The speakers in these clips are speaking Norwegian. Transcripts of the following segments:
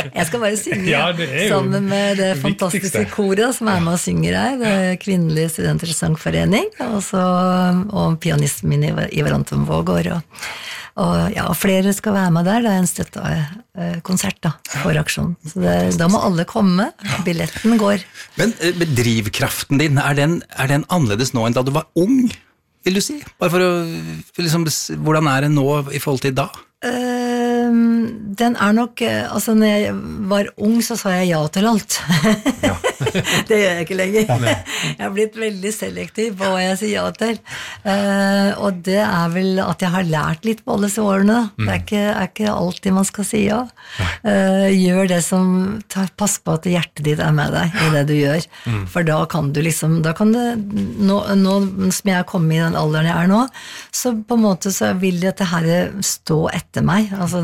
Jeg skal bare synge Ja, det er jo sammen med det fantastiske viktigste. koret som er med og synger her, det Kvinnelige Studenters Sangforening, og pianisten min Ivar Anton Vågård, og ja, flere skal være med der, det en støttekonsert da, for aksjonen. Så da må alle komme, billetten går. Men drivkraften din, er den annerledes nå enn da du var ung, vil du si? Bare for å, liksom, hvordan er den nå i forhold til da? Den nok, altså når jeg var ung så sa jeg ja til alt. Ja. Det gjør jeg ikke lenger. Jeg har blitt veldig selektiv på hva jeg sier ja til. Og det vel at jeg har lært litt på alle disse årene. Det er ikke alltid man skal si ja. Gjør det som, pass på at hjertet ditt med deg i det du gjør. For da kan du liksom, nå som jeg har kommet i den alderen jeg nå, så på en måte så vil dette her stå etter meg. Altså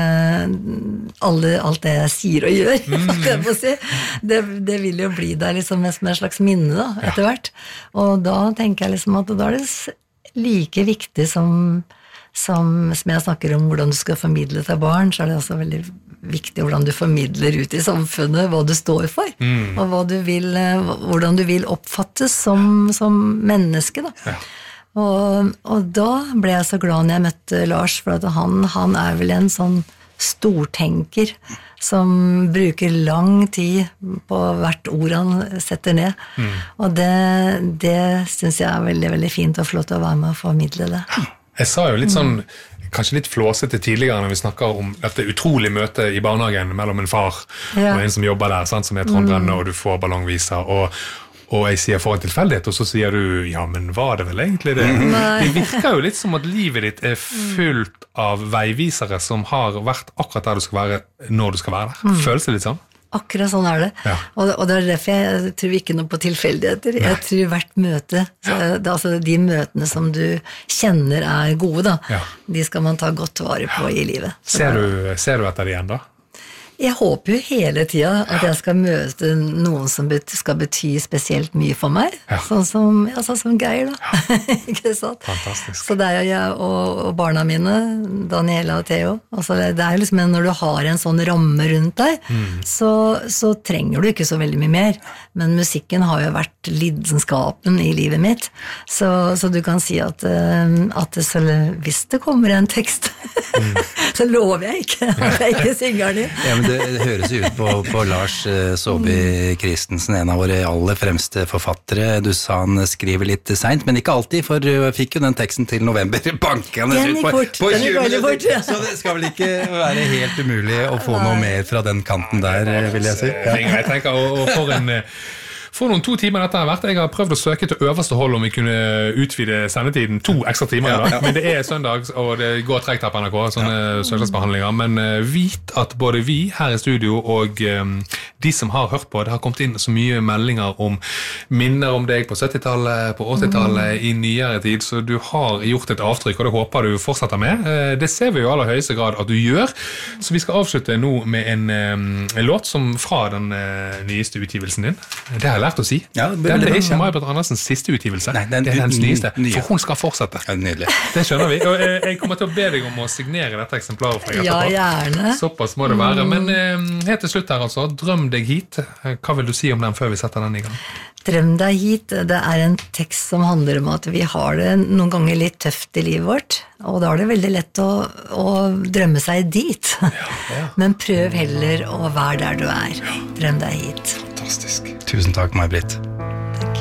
alt det jeg sier og gjør, jeg må si. Det vil jo bli der liksom som en slags minne da, etter hvert. Og da tenker jeg liksom at da det like viktig som jeg snakker om hvordan du skal formidle til barn, så det også veldig viktig hvordan du formidler ut i samfunnet, hva du står for, og hvordan du vil oppfattes som menneske da. Ja. Og da ble jeg så glad når jeg møtte Lars, for at han vel en sånn stortenker som bruker lang tid på hvert ord han setter ned. Og det synes jeg veldig, veldig fint å få lov til å være med og formidle det. Jeg sa jo litt sånn, kanskje litt flåsete tidligere når vi snakker om dette utrolige møtet i barnehagen mellom en far og en som jobber der, sant, som Trond Rønne, og du får ballongviser, og jeg sier for en tilfeldighet, og så sier du, ja, men var det vel egentlig det? Det virker jo litt som at livet ditt fullt av veivisere som har vært akkurat der du skal være når du skal være der. Føles det litt sånn? Akkurat sånn det. Ja. Og det derfor jeg tror ikke noe på tilfeldigheter. Jeg tror hvert møte, altså de møtene som du kjenner gode da, de skal man ta godt vare på i livet. Ser du etter det igjen da? Jeg håper jo hele tiden at jeg skal møte noen som skal bety spesielt mye for meg, sånn som Geir da. Ikke sant? Fantastisk. Så det jo jeg og barna mine, Daniela og Theo, altså det jo liksom når du har en sånn ramme rundt deg, så trenger du ikke så veldig mye mer, men musikken har jo vært lidenskapen i livet mitt, så du kan si at hvis det kommer en tekst, så lover jeg ikke at jeg ikke synger den. Ja, men det høres jo ut på Lars Saabye Christensen, en av våre aller fremste forfattere. Du sa han skriver litt sent, men ikke alltid, for du fikk jo den teksten til november bankende ut på 20 minutter. Ja. Så det skal vel ikke være helt umulig å få noe mer fra den kanten der, vil jeg si. Ja. Jeg tenker, og for noen 2 timer dette har vært, jeg har prøvd å søke til øverste hold om vi kunne utvide sendetiden 2 ekstra timer i dag, men det søndag, og det går tregt her på NRK, sånne søndagsbehandlinger, men vit at både vi her i studio og de som har hørt på, det har kommet inn så mye meldinger om minner om deg på 70-tallet, på 80-tallet, i nyere tid, så du har gjort et avtrykk, og det håper du fortsetter med. Det ser vi jo i aller høyeste grad at du gjør, så vi skal avslutte nå med en låt som fra den nyeste utgivelsen din. Det har jeg lært å si. Ja, det ikke May-Britt Andersens siste utgivelse. Nei, det den nyeste. For hun skal fortsette. Ja, nydelig. Det skjønner vi. Og jeg kommer til å be deg om å signere dette eksemplaret for deg etterpå. Ja, gjerne. Såpass må det være. Men helt til slutt her altså, drøm deg hit. Hva vil du si om den før vi setter den i gang? Drøm deg hit, det en tekst som handler om at vi har det noen ganger litt tøft i livet vårt, og da det veldig lett å drømme seg dit. Ja. Men prøv heller å være der du Drøm deg hit. Fantastisk. Tusen takk, May-Britt.